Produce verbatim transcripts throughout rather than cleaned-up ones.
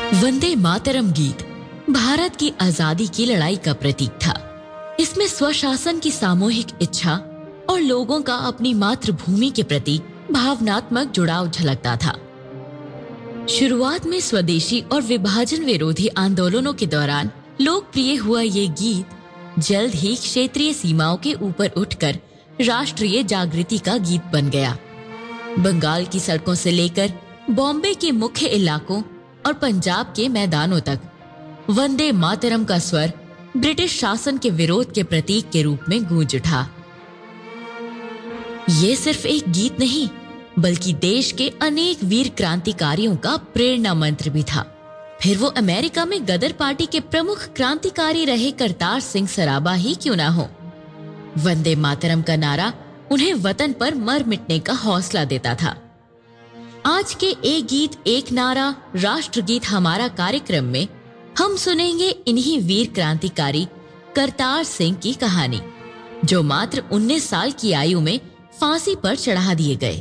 वंदे मातरम गीत भारत की आजादी की लड़ाई का प्रतीक था। इसमें स्वशासन की सामूहिक इच्छा और लोगों का अपनी मातृभूमि के प्रति भावनात्मक जुड़ाव झलकता था। शुरुआत में स्वदेशी और विभाजन विरोधी आंदोलनों के दौरान लोकप्रिय हुआ ये गीत जल्द ही क्षेत्रीय सीमाओं के ऊपर उठकर राष्ट्रीय जागृति का गीत बन गया। बंगाल की सड़कों से लेकर बॉम्बे के मुख्य इलाकों और पंजाब के मैदानों तक वंदे मातरम का स्वर ब्रिटिश शासन के विरोध के प्रतीक के रूप में गूंज उठा। ये सिर्फ एक गीत नहीं, बल्कि देश के अनेक वीर क्रांतिकारियों का प्रेरणा मंत्र भी था। फिर वो अमेरिका में गदर पार्टी के प्रमुख क्रांतिकारी रहे करतार सिंह सराबा ही क्यों ना हो। वंदे मातरम का नारा उन्हें वतन पर मर मिटने का हौसला देता था। आज के एक गीत एक नारा राष्ट्रगीत हमारा कार्यक्रम में हम सुनेंगे इन्हीं वीर क्रांतिकारी करतार सिंह की कहानी, जो मात्र उन्नीस साल की आयु में फांसी पर चढ़ा दिए गए।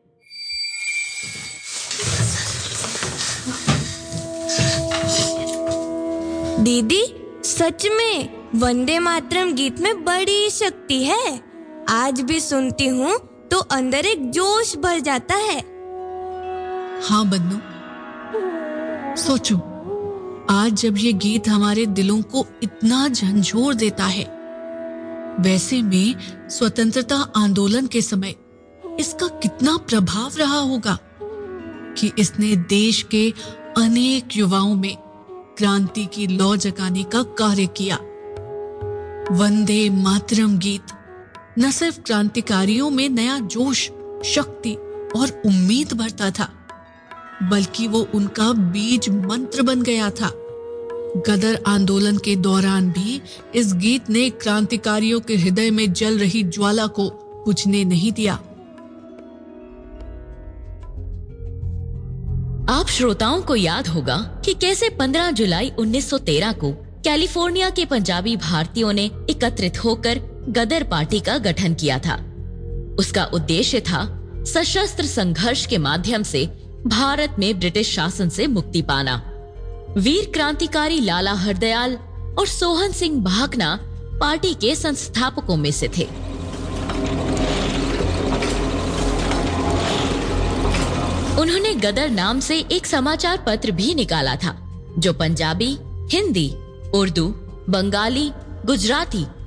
दीदी, सच में वंदे मातरम गीत में बड़ी शक्ति है। आज भी सुनती हूँ तो अंदर एक जोश भर जाता है। हाँ बन्नू, सोचो, आज जब ये गीत हमारे दिलों को इतना झंझोर देता है, वैसे में स्वतंत्रता आंदोलन के समय इसका कितना प्रभाव रहा होगा कि इसने देश के अनेक युवाओं में क्रांति की लौ जगाने का कार्य किया। वंदे मातरम गीत न सिर्फ क्रांतिकारियों में नया जोश, शक्ति और उम्मीद भरता था, बल्कि वो उनका बीज मंत्र बन गया था। गदर आंदोलन के दौरान भी इस गीत ने क्रांतिकारियों के हृदय में जल रही ज्वाला को बुझने नहीं दिया। आप श्रोताओं को याद होगा कि कैसे पंद्रह जुलाई उन्नीस सौ तेरह को कैलिफोर्निया के पंजाबी भारतीयों ने एकत्रित होकर गदर पार्टी का गठन किया था। उसका उद्देश्य था सशस्त्र संघर्ष के माध्यम से भारत में ब्रिटिश शासन से मुक्ति पाना। वीर क्रांतिकारी लाला हरदयाल और सोहन सिंह भाकना पार्टी के संस्थापकों में से थे। उन्होंने गदर नाम से एक समाचार पत्र भी निकाला था, जो पंजाबी, हिंदी, उर्दू, बंगाली, गुजराती